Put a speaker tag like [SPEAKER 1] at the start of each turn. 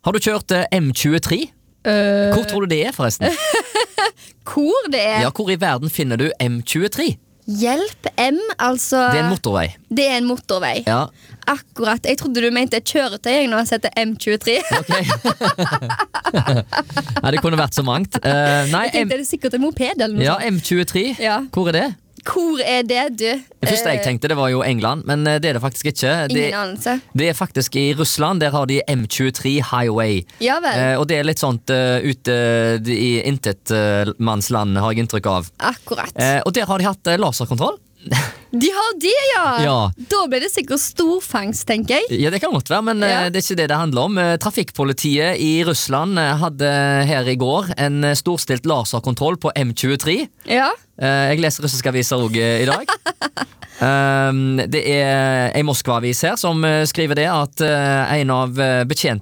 [SPEAKER 1] Har du kjørt M23? Hvor tror du det forresten?
[SPEAKER 2] Hvor det
[SPEAKER 1] Ja, hvor i verden finner du M23?
[SPEAKER 2] Hjelp M, altså.
[SPEAKER 1] Det en motorvei.
[SPEAKER 2] Det en motorvei.
[SPEAKER 1] Ja,
[SPEAKER 2] Akkurat. Jeg trodde du mente et kjøretøy jeg nå har sett M23.
[SPEAKER 1] ok. Ja, det kunne vært så mangt. Nei,
[SPEAKER 2] Jeg tenkte det er sikkert en moped eller noe
[SPEAKER 1] ja,
[SPEAKER 2] sånt.
[SPEAKER 1] M23.
[SPEAKER 2] Ja.
[SPEAKER 1] Hvor er det?
[SPEAKER 2] Hvor er det, du?
[SPEAKER 1] Det første jeg tenkte det var jo England, men det er det faktisk ikke.
[SPEAKER 2] Ingen anelse.
[SPEAKER 1] Det er faktisk i Russland, der har de M23 Highway.
[SPEAKER 2] Ja vel.
[SPEAKER 1] Og det er litt sånt ute i intetmannslandet, har jeg inntrykk av.
[SPEAKER 2] Akkurat.
[SPEAKER 1] Og der har de hatt laserkontroll.
[SPEAKER 2] De har det, ja.
[SPEAKER 1] Ja.
[SPEAKER 2] Da ble det sikkert storfangst, tenker jeg.
[SPEAKER 1] Ja, det kan godt være, men
[SPEAKER 2] Ja.
[SPEAKER 1] det er ikke det det handler om. Trafikkpolitiet i Russland hadde her i går en storstilt laserkontroll på M23.
[SPEAKER 2] Ja.
[SPEAKER 1] Jeg leser russiske aviser også i dag. Det er en Moskva-avis her som skriver det at en av